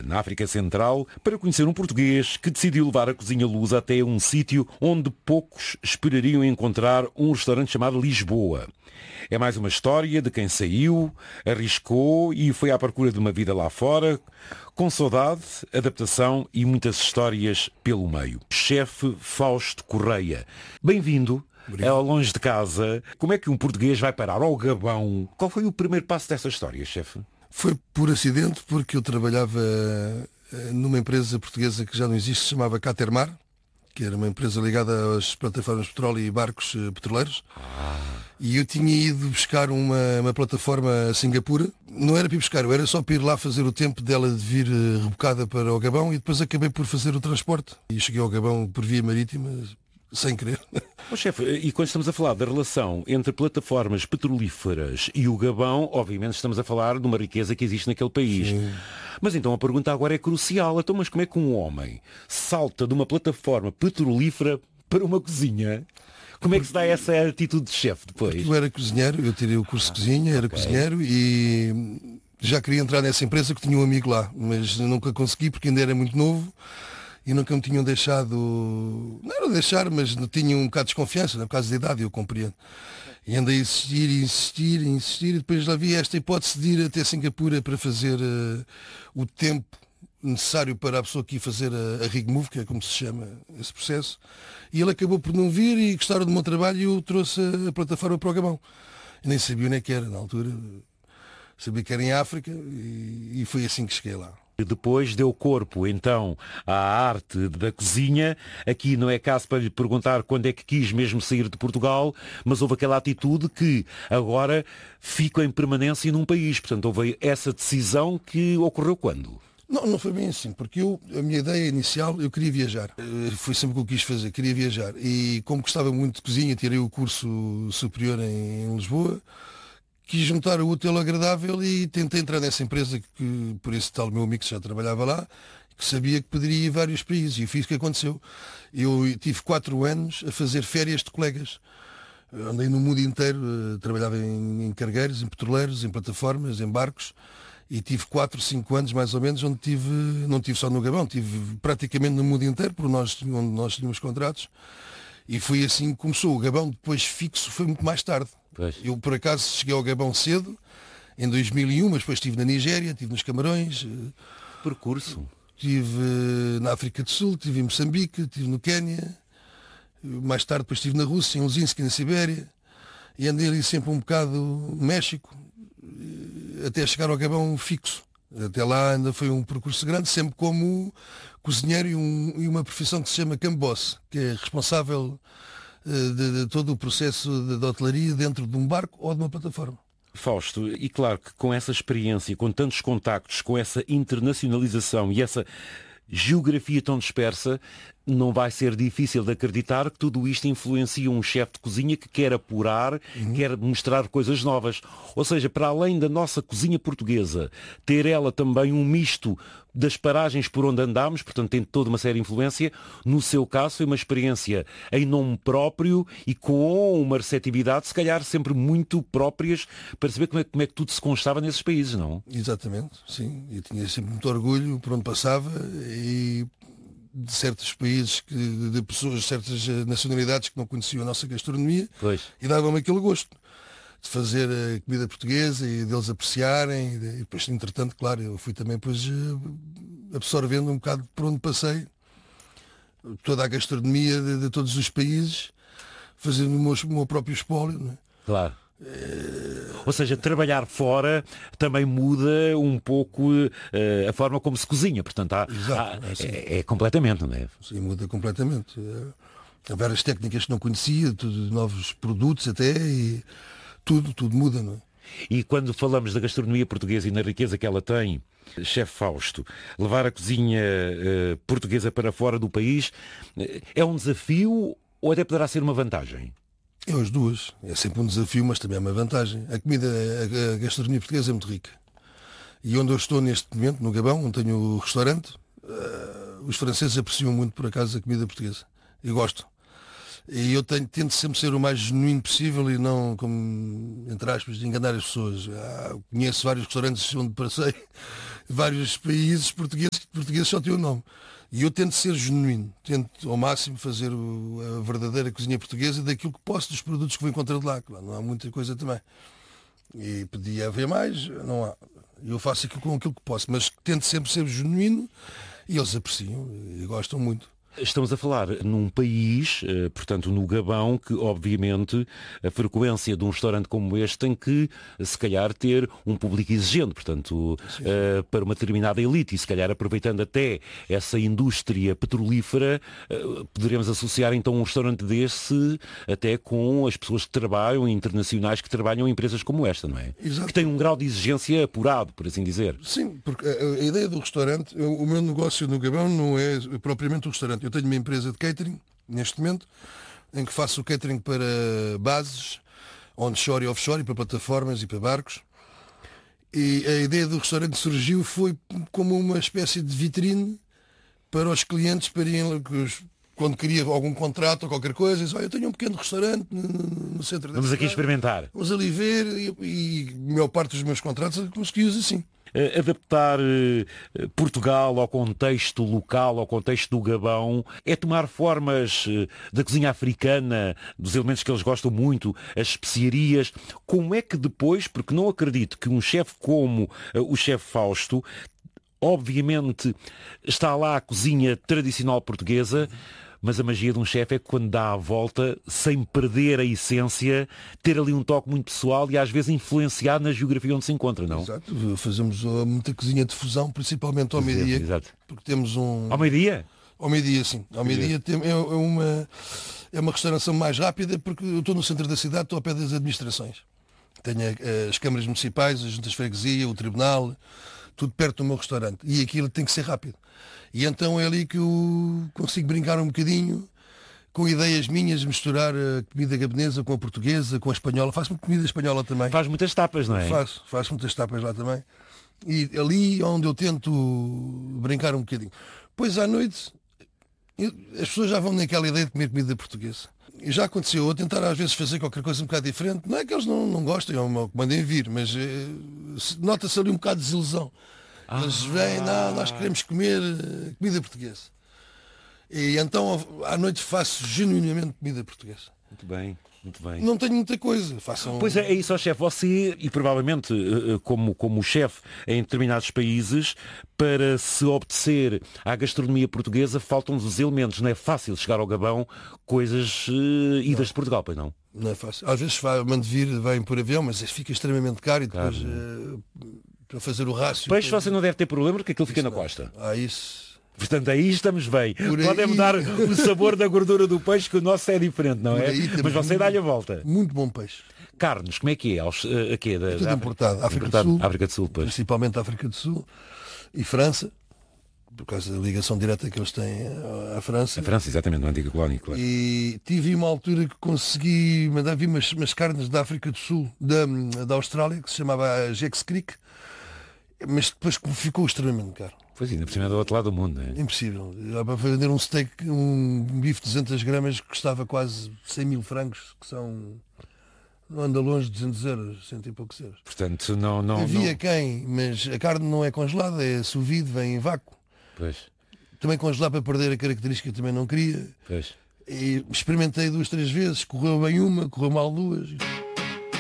na África Central, para conhecer um português que decidiu levar a cozinha lusa até um sítio onde poucos esperariam encontrar um restaurante chamado Lisboa. É mais uma história de quem saiu, arriscou e foi à procura de uma vida lá fora, com saudade, adaptação e muitas histórias pelo meio. Chefe Fausto Correia, bem-vindo. É ao Longe de Casa. Como é que um português vai parar ao Gabão? Qual foi o primeiro passo desta história, chefe? Foi por acidente, porque eu trabalhava numa empresa portuguesa que já não existe, se chamava Catermar, que era uma empresa ligada às plataformas de petróleo e barcos petroleiros. E eu tinha ido buscar uma plataforma a Singapura. Não era para ir buscar, era só para ir lá fazer o tempo dela de vir rebocada para o Gabão, e depois acabei por fazer o transporte. E cheguei ao Gabão por via marítima, sem querer. Chefe, e quando estamos a falar da relação entre plataformas petrolíferas e o Gabão, obviamente estamos a falar de uma riqueza que existe naquele país. Sim. Mas então a pergunta agora é crucial. Então, mas como é que um homem salta de uma plataforma petrolífera para uma cozinha? Como é que se dá essa atitude de chefe depois? Porque eu era cozinheiro, eu tirei o curso de cozinha, era cozinheiro e já queria entrar nessa empresa, que tinha um amigo lá, mas nunca consegui porque ainda era muito novo e nunca me tinham deixado, não era deixar, mas tinham um bocado de desconfiança, por causa da idade, eu compreendo. E andei a insistir, e depois lá vi esta hipótese de ir até Singapura para fazer o tempo necessário para a pessoa aqui fazer a rig move, que é como se chama esse processo, e ele acabou por não vir e gostaram do meu trabalho e eu trouxe a plataforma para o Gabão. Eu nem sabia onde é que era na altura, sabia que era em África e foi assim que cheguei lá. Depois deu corpo, então, à arte da cozinha. Aqui não é caso para lhe perguntar quando é que quis mesmo sair de Portugal, mas houve aquela atitude que agora fica em permanência num país. Portanto, houve essa decisão que ocorreu quando? Não foi bem assim, porque a minha ideia inicial, eu queria viajar. Foi sempre o que eu quis fazer, queria viajar. E como gostava muito de cozinha, tirei o curso superior em Lisboa, quis juntar o útil ao agradável e tentei entrar nessa empresa que, por esse tal meu amigo que já trabalhava lá, que sabia que poderia ir a vários países. E fiz o que aconteceu. Eu tive 4 anos a fazer férias de colegas. Andei no mundo inteiro, trabalhava em cargueiros, em petroleiros, em plataformas, em barcos. E tive 4, 5 anos mais ou menos, onde não tive só no Gabão, tive praticamente no mundo inteiro, onde nós tínhamos contratos. E foi assim que começou. O Gabão depois fixo foi muito mais tarde. Pois. Eu por acaso cheguei ao Gabão cedo, em 2001, mas depois estive na Nigéria, estive nos Camarões. Percurso. Estive na África do Sul, estive em Moçambique, estive no Quénia. Mais tarde depois estive na Rússia, em Uzinsk, na Sibéria. E andei ali sempre um bocado no México, até chegar ao Gabão fixo. Até lá ainda foi um percurso grande, sempre como cozinheiro e uma profissão que se chama camboss, que é responsável de todo o processo de hotelaria dentro de um barco ou de uma plataforma. Fausto, e claro que com essa experiência, com tantos contactos, com essa internacionalização e essa geografia tão dispersa, não vai ser difícil de acreditar que tudo isto influencia um chefe de cozinha que quer apurar, quer mostrar coisas novas. Ou seja, para além da nossa cozinha portuguesa, ter ela também um misto das paragens por onde andámos, portanto tem toda uma séria influência. No seu caso foi uma experiência em nome próprio e com uma receptividade, se calhar sempre muito próprias, para saber como é que tudo se constava nesses países, não? Exatamente, sim. Eu tinha sempre muito orgulho por onde passava e de certos países, de pessoas de certas nacionalidades que não conheciam a nossa gastronomia. Pois. E dava-me aquele gosto de fazer a comida portuguesa e deles apreciarem. E depois, entretanto, claro, eu fui também depois absorvendo um bocado por onde passei toda a gastronomia de todos os países, fazendo o meu próprio espólio. Não é? Claro. Ou seja, trabalhar fora também muda um pouco a forma como se cozinha. Portanto, é completamente, não é? Sim, muda completamente. Há várias técnicas que não conhecia, novos produtos até, e tudo muda, não é? E quando falamos da gastronomia portuguesa e na riqueza que ela tem, chefe Fausto, levar a cozinha portuguesa para fora do país é um desafio ou até poderá ser uma vantagem? É as duas. É sempre um desafio, mas também é uma vantagem. A gastronomia portuguesa é muito rica. E onde eu estou neste momento, no Gabão, onde tenho o restaurante, os franceses apreciam muito, por acaso, a comida portuguesa. E gosto. E eu tento sempre ser o mais genuíno possível e não, como, entre aspas, enganar as pessoas. Conheço vários restaurantes onde passei, vários países portugueses só têm o nome. E eu tento ser genuíno, tento ao máximo fazer a verdadeira cozinha portuguesa daquilo que posso, dos produtos que vou encontrar de lá. Claro, não há muita coisa também. E podia haver mais, não há. Eu faço aquilo com aquilo que posso, mas tento sempre ser genuíno e eles apreciam e gostam muito. Estamos a falar num país, portanto no Gabão, que obviamente a frequência de um restaurante como este tem que, se calhar, ter um público exigente, portanto, para uma determinada elite, e se calhar aproveitando até essa indústria petrolífera, poderemos associar então um restaurante desse até com as pessoas que trabalham, internacionais que trabalham em empresas como esta, não é? Exato. Que tem um grau de exigência apurado, por assim dizer. Sim, porque a ideia do restaurante, o meu negócio no Gabão não é propriamente o restaurante. Eu tenho uma empresa de catering, neste momento, em que faço o catering para bases, onshore e offshore, e para plataformas e para barcos. E a ideia do restaurante surgiu foi como uma espécie de vitrine para os clientes, para irem, quando queria algum contrato ou qualquer coisa, dizem, eu tenho um pequeno restaurante no centro da Vamos cidade. aqui experimentar. Vamos ali ver e a maior parte dos meus contratos consegui-os assim. Adaptar Portugal ao contexto local, ao contexto do Gabão, é tomar formas da cozinha africana, dos elementos que eles gostam muito, as especiarias. Como é que depois, porque não acredito que um chefe como o chefe Fausto, obviamente está lá a cozinha tradicional portuguesa, mas a magia de um chefe é que quando dá a volta, sem perder a essência, ter ali um toque muito pessoal e às vezes influenciar na geografia onde se encontra, não? Exato. Fazemos muita cozinha de fusão, principalmente ao meio-dia. Exato. Porque temos um... Ao meio-dia? Ao meio-dia, sim. Ao meio-dia é uma restauração mais rápida porque eu estou no centro da cidade, estou ao pé das administrações. Tenho as câmaras municipais, as juntas de freguesia, o tribunal, tudo perto do meu restaurante. E aquilo tem que ser rápido. E então é ali que eu consigo brincar um bocadinho com ideias minhas, misturar a comida gabonesa com a portuguesa, com a espanhola. Faço comida espanhola também. Faz muitas tapas, não é? Faço muitas tapas lá também. E ali onde eu tento brincar um bocadinho. Pois à noite, as pessoas já vão naquela ideia de comer comida portuguesa. E já aconteceu eu tentar às vezes fazer qualquer coisa um bocado diferente. Não é que eles não gostem ou mandem vir, mas nota-se ali um bocado de desilusão. Eles vêm, não, nós queremos comer comida portuguesa. E então à noite faço genuinamente comida portuguesa. Muito bem, muito bem. Não tenho muita coisa. Pois é isso, chefe. Você, e provavelmente como o chefe em determinados países, para se obedecer à gastronomia portuguesa, faltam-nos os elementos. Não é fácil chegar ao Gabão coisas idas de Portugal, pois não? Não é fácil. Às vezes mando vir, vêm por avião, mas fica extremamente caro e depois... para fazer o rácio. Peixe você não deve ter problema porque aquilo fica na costa. Isso. Portanto, aí estamos bem. Podem mudar o sabor da gordura do peixe, que o nosso é diferente, não é? Mas você dá-lhe a volta. Muito bom peixe. Carnes, como é que é? Aqui, é tudo importado. África do Sul. Pois. Principalmente África do Sul e França, por causa da ligação direta que eles têm à França. A França, exatamente, na antiga colónia, claro. E tive uma altura que consegui mandar vir umas carnes da África do Sul, da Austrália, que se chamava Jex Creek, mas depois ficou extremamente caro. Pois ainda por cima é do outro lado do mundo, não é? Impossível. Para vender um steak, um bife de 200 gramas que custava quase 100 mil francos, que são... Não anda longe de 200 euros, 100 e poucos euros. Portanto, não... Havia quem, mas a carne não é congelada, é sous vide, vem em vácuo. Pois. Também congelar para perder a característica também não queria. Pois. E experimentei 2, 3 vezes, correu bem uma, correu mal 2.